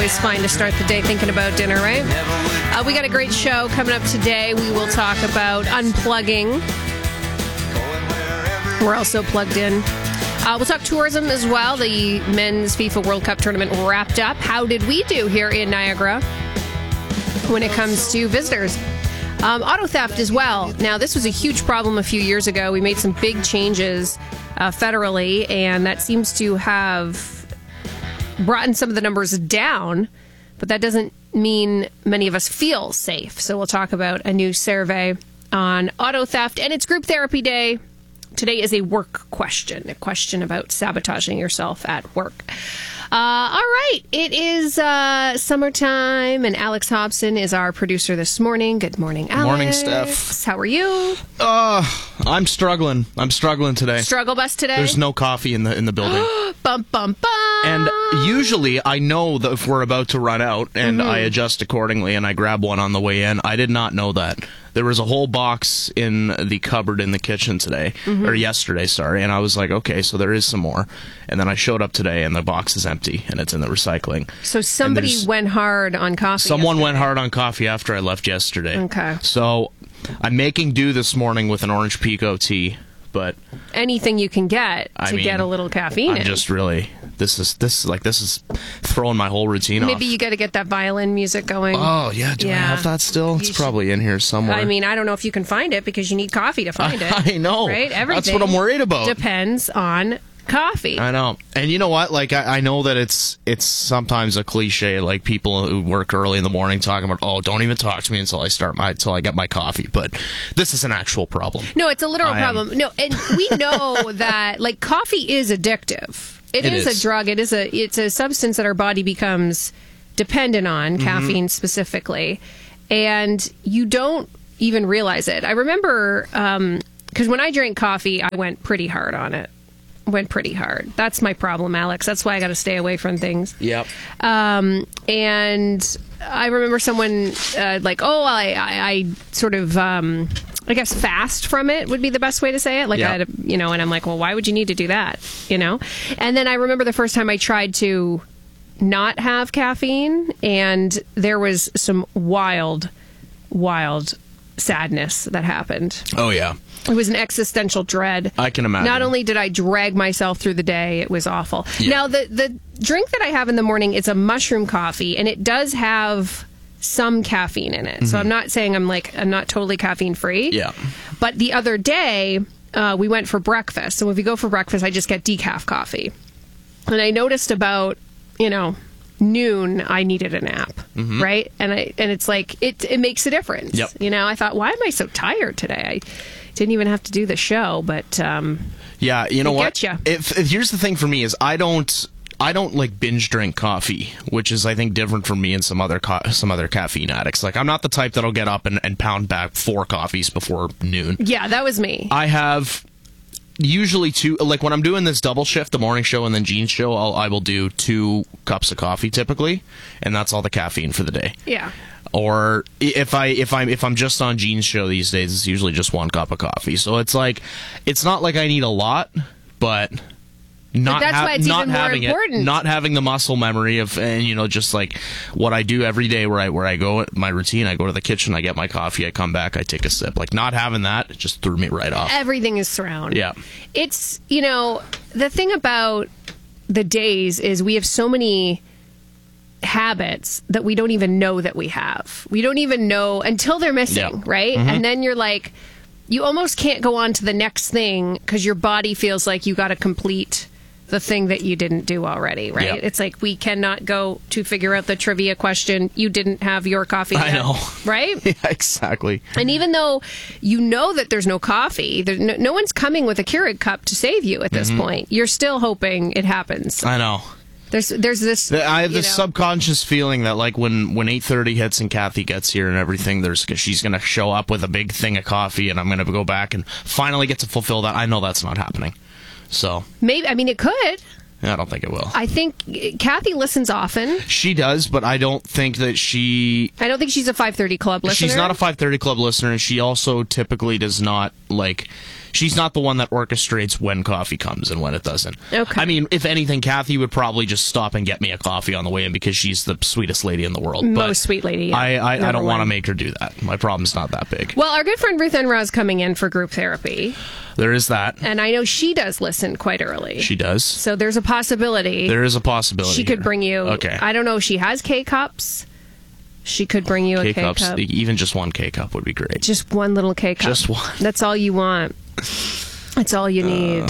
always fine to start the day thinking about dinner, right? We got a great show coming up today. We will talk about unplugging. We're also plugged in. We'll talk tourism as well. The men's FIFA World Cup tournament wrapped up. How did we do here in Niagara when it comes to visitors? Auto theft as well. Now, this was a huge problem a few years ago. We made some big changes federally, and that seems to have brought some of the numbers down, but that doesn't mean many of us feel safe. So we'll talk about a new survey on auto theft, and it's Group Therapy Day. Today is a work question, a question about sabotaging yourself at work. All right, it is summertime, and Alex Hobson is our producer this morning. Good morning, Alex. Morning, Steph. How are you? I'm struggling. I'm struggling today. Struggle bus today? There's no coffee in the building. Bum, bum, bum. And usually I know that if we're about to run out, and I adjust accordingly, and I grab one on the way in. I did not know that. There was a whole box in the cupboard in the kitchen today, or yesterday, sorry, and I was like, okay, so there is some more. And then I showed up today, and the box is empty, and it's in the recycling. So somebody went hard on coffee Someone yesterday. went hard on coffee after I left yesterday. Okay. So I'm making do this morning with an orange Pico tea, but anything you can get to get a little caffeine in. I'm just really... This is throwing my whole routine off. Maybe you got to get that violin music going. Oh, yeah. Do I have that still? It's probably in here somewhere. I mean, I don't know if you can find it because you need coffee to find it. I know. Right? Everything That's what I'm worried about. Depends on coffee. I know. And you know what? Like, I know that it's sometimes a cliche, like people who work early in the morning talking about, oh, don't even talk to me until I get my coffee. But this is an actual problem. No, it's a literal problem. No, and we know that, like, coffee is addictive. It is a drug. It's a substance that our body becomes dependent on, caffeine specifically, and you don't even realize it. I remember because when I drank coffee, I went pretty hard on it. That's my problem, Alex. That's why I got to stay away from things. Yep. And I remember someone I sort of. I guess fast from it would be the best way to say it. Like, I had and I'm like, well, why would you need to do that? And then I remember the first time I tried to not have caffeine, and there was some wild sadness that happened. Oh, yeah. It was an existential dread. I can imagine. Not only did I drag myself through the day, it was awful. Yeah. Now, the drink that I have in the morning is a mushroom coffee, and it does have some caffeine in it. So I'm not saying I'm not totally caffeine free. Yeah. But the other day, we went for breakfast. So if we go for breakfast, I just get decaf coffee. And I noticed about, noon, I needed a nap, right? And it's like, it makes a difference. Yep. I thought, why am I so tired today? I didn't even have to do the show, but yeah, you know what? Getcha. If here's the thing for me is I don't like binge drink coffee, which is I think different from me and some other caffeine addicts. Like, I'm not the type that'll get up and pound back 4 coffees before noon. Yeah, that was me. I have usually 2, like when I'm doing this double shift, the morning show and then Gene's show, I will do 2 cups of coffee typically, and that's all the caffeine for the day. Yeah. Or if I'm just on Gene's show these days, it's usually just 1 cup of coffee. So it's like, it's not like I need a lot, but not having the muscle memory of, and just like what I do every day where I go, my routine, I go to the kitchen, I get my coffee, I come back, I take a sip. Like, not having that, it just threw me right off. Everything is thrown. Yeah. It's, the thing about the days is we have so many habits that we don't even know that we have. We don't even know until they're missing, right? And then you're like, you almost can't go on to the next thing because your body feels like you got to complete the thing that you didn't do already, right? Yep. It's like, we cannot go to figure out the trivia question. You didn't have your coffee yet. I know. Right? Yeah, exactly. And even though you know that there's no coffee, no one's coming with a Keurig cup to save you at this point. You're still hoping it happens. I know. There's this... I have this subconscious feeling that, like, when 8:30 hits and Kathy gets here and everything, she's going to show up with a big thing of coffee, and I'm going to go back and finally get to fulfill that. I know that's not happening. So maybe, I mean, it could. I don't think it will. I think Kathy listens often. She does, but I don't think that she... I don't think she's a 530 Club listener. She's not a 530 Club listener, and she also typically does not, like... She's not the one that orchestrates when coffee comes and when it doesn't. Okay. I mean, if anything, Kathy would probably just stop and get me a coffee on the way in because she's the sweetest lady in the world. Most sweet lady. Yeah. I don't want to make her do that. My problem's not that big. Well, our good friend Ruth Enra's coming in for group therapy. There is that. And I know she does listen quite early. She does. So there's a possibility. There is a possibility. She could bring you... Okay. I don't know if she has K-cups. She could bring you a K-cups. K-cup. Even just one K-cup would be great. Just one little K-cup. Just one. That's all you want. That's all you need.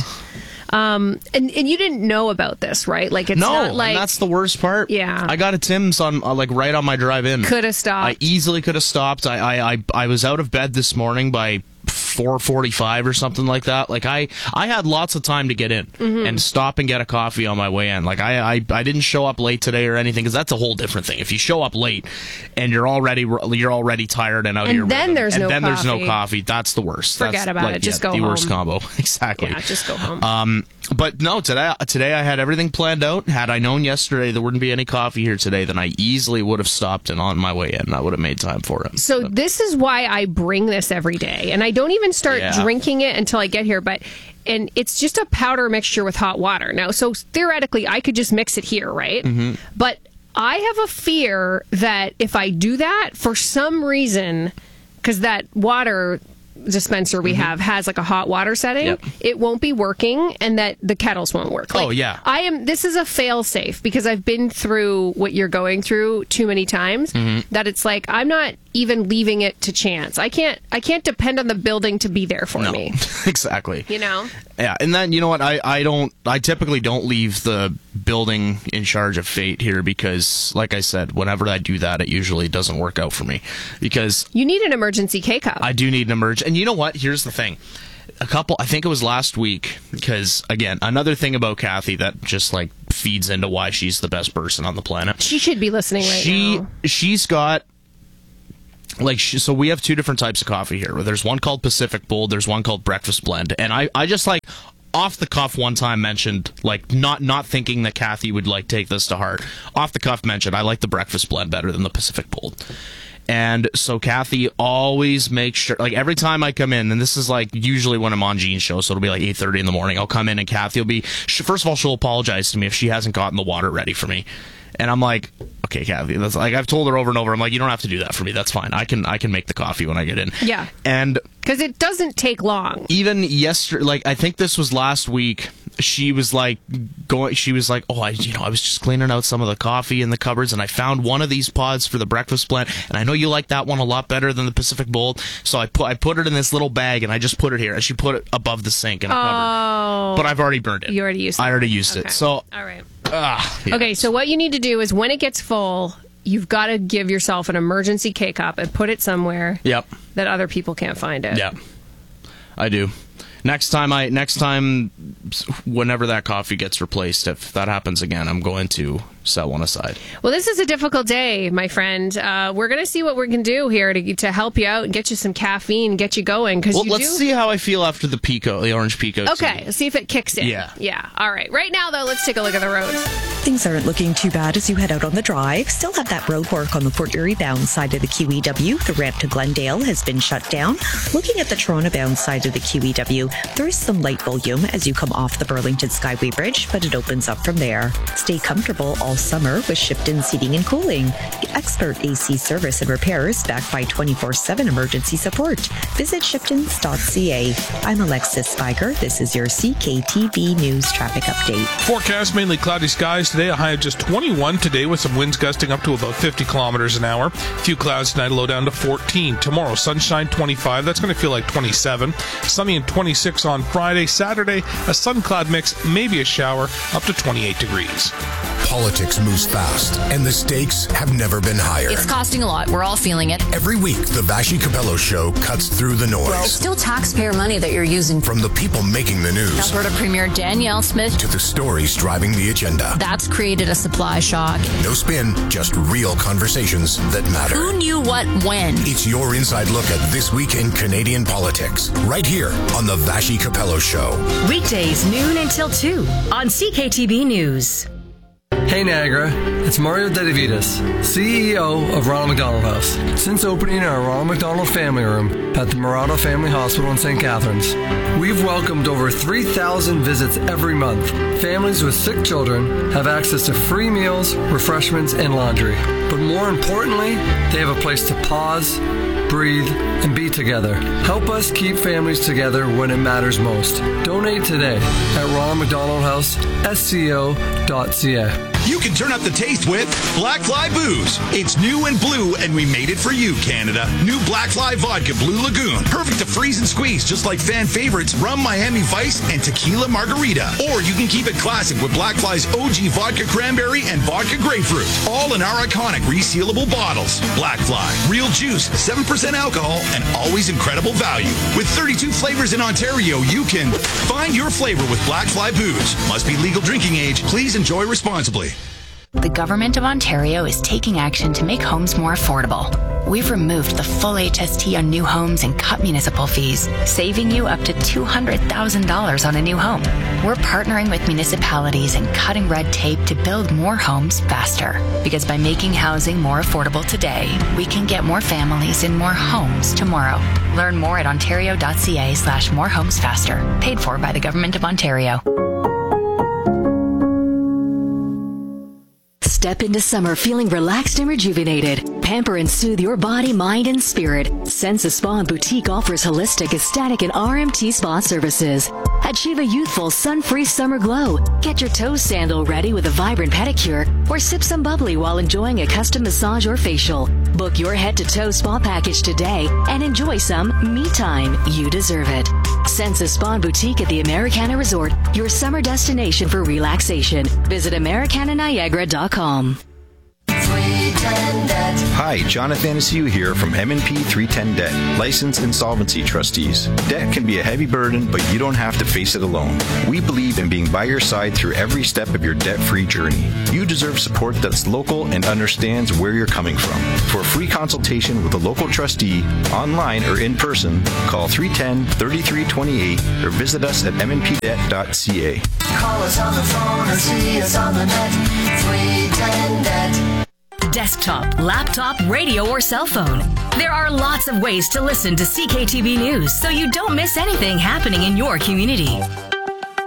And you didn't know about this, right? Like it's not like... No, that's the worst part. Yeah. I got a Tim's on like right on my drive in. Could have stopped. I easily could have stopped. I was out of bed this morning by 4:45 or something like that. Like I had lots of time to get in and stop and get a coffee on my way in. Like I didn't show up late today or anything because that's a whole different thing. If you show up late and you're already tired and out of your rhythm, there's no coffee, that's the worst. Forget about it. Just go home. The worst combo. Exactly. Yeah, just go home. But no, today I had everything planned out. Had I known yesterday there wouldn't be any coffee here today, then I easily would have stopped and on my way in. I would have made time for it. So this is why I bring this every day, and I don't even start drinking it until I get here. And it's just a powder mixture with hot water. Now, so theoretically, I could just mix it here, right? Mm-hmm. But I have a fear that if I do that, for some reason, because that water dispenser we have has like a hot water setting, it won't be working, and that the kettles won't work. Like, this is a fail safe because I've been through what you're going through too many times that it's like I'm not even leaving it to chance. I can't depend on the building to be there for me. Exactly. You know? Yeah, and then you know what? I typically don't leave the building in charge of fate here because, like I said, whenever I do that, it usually doesn't work out for me because you need an emergency K-cup. I do need an emergency. And you know what? Here's the thing. I think it was last week, because, again, another thing about Kathy that just, like, feeds into why she's the best person on the planet. She should be listening now. She's got... so we have two different types of coffee here. There's one called Pacific Bold, there's one called Breakfast Blend. And I just, like, off the cuff one time mentioned, like, not thinking that Kathy would, like, take this to heart. Off the cuff mentioned, I like the Breakfast Blend better than the Pacific Bold. And so Kathy always makes sure, like every time I come in, and this is like usually when I'm on Gene's show, so it'll be like 8:30 in the morning, I'll come in and Kathy will be, first of all, she'll apologize to me if she hasn't gotten the water ready for me. And I'm like, okay, Kathy, that's like, I've told her over and over, I'm like, you don't have to do that for me, that's fine. I can make the coffee when I get in. Yeah. And because it doesn't take long. Even yesterday, like I think this was last week, she was like, oh, I was just cleaning out some of the coffee in the cupboards and I found one of these pods for the Breakfast Blend, and I know you like that one a lot better than the Pacific Bold, so I put it in this little bag and I just put it here, and she put it above the sink in a cupboard. But I've already burned it. You already used it. I already used it. So all right. Yeah. Okay, so what you need to do is when it gets full, you've got to give yourself an emergency K-cup and put it somewhere that other people can't find it. Yeah, I do. Next time, whenever that coffee gets replaced, if that happens again, I'm going to set one aside. Well, this is a difficult day, my friend. We're going to see what we can do here to help you out and get you some caffeine, get you going. Let's see how I feel after the orange Pico. Okay, see if it kicks in. Yeah. All right. Right now, though, let's take a look at the roads. Things aren't looking too bad as you head out on the drive. Still have that road work on the Fort Erie bound side of the QEW. The ramp to Glendale has been shut down. Looking at the Toronto bound side of the QEW, there is some light volume as you come off the Burlington Skyway Bridge, but it opens up from there. Stay comfortable all summer with Shipton Seating and Cooling. The expert AC service and repairs backed by 24/7 emergency support. Visit shiptons.ca. I'm Alexis Spiger. This is your CKTV News Traffic Update. Forecast mainly cloudy skies today. A high of just 21 today with some winds gusting up to about 50 kilometers an hour. A few clouds tonight, low down to 14. Tomorrow, sunshine 25. That's going to feel like 27. Sunny and 26 on Friday. Saturday, a sun cloud mix, maybe a shower, up to 28 degrees. Politics moves fast, and the stakes have never been higher. It's costing a lot. We're all feeling it. Every week, the Vassy Capello Show cuts through the noise. Well, it's still taxpayer money that you're using. From the people making the news. Alberta Premier Danielle Smith. To the stories driving the agenda. That's created a supply shock. No spin, just real conversations that matter. Who knew what when? It's your inside look at this week in Canadian politics. Right here on the Vassy Capello Show. Weekdays, noon until 2 on CKTB News. Hey Niagara, it's Mario Dedivitas, CEO of Ronald McDonald House. Since opening our Ronald McDonald Family Room at the Murata Family Hospital in St. Catharines, we've welcomed over 3,000 visits every month. Families with sick children have access to free meals, refreshments, and laundry. But more importantly, they have a place to pause, breathe, and be together. Help us keep families together when it matters most. Donate today at Ronald McDonald House, SCO.ca. You can turn up the taste with Black Fly Booze. It's new and blue, and we made it for you, Canada. New Black Fly Vodka Blue Lagoon. Perfect to freeze and squeeze, just like fan favorites Rum Miami Vice and Tequila Margarita. Or you can keep it classic with Black Fly's OG Vodka Cranberry and Vodka Grapefruit. All in our iconic resealable bottles. Black Fly. Real juice, 7% alcohol, and always incredible value. With 32 flavors in Ontario, you can find your flavor with Black Fly Booze. Must be legal drinking age. Please enjoy responsibly. The Government of Ontario is taking action to make homes more affordable. We've removed the full HST on new homes and cut municipal fees, saving you up to $200,000 on a new home. We're partnering with municipalities and cutting red tape to build more homes faster. Because by making housing more affordable today, we can get more families in more homes tomorrow. Learn more at ontario.ca/morehomesfaster. Paid for by the Government of Ontario. Step into summer feeling relaxed and rejuvenated. Pamper and soothe your body, mind, and spirit. Sensa Spa and Boutique offers holistic, aesthetic, and RMT spa services. Achieve a youthful, sun-free summer glow. Get your toe sandal ready with a vibrant pedicure, or sip some bubbly while enjoying a custom massage or facial. Book your head-to-toe spa package today and enjoy some me time. You deserve it. Sensa Spa and Boutique at the Americana Resort, your summer destination for relaxation. Visit AmericanaNiagara.com. Hi, Jonathan Anaciu here from M&P 310 Debt, licensed insolvency trustees. Debt can be a heavy burden, but you don't have to face it alone. We believe in being by your side through every step of your debt-free journey. You deserve support that's local and understands where you're coming from. For a free consultation with a local trustee, online or in person, call 310-3328 or visit us at mnpdebt.ca. Call us on the phone or see us on the net. 310 Debt. Desktop, laptop, radio, or cell phone. There are lots of ways to listen to CKTB News so you don't miss anything happening in your community.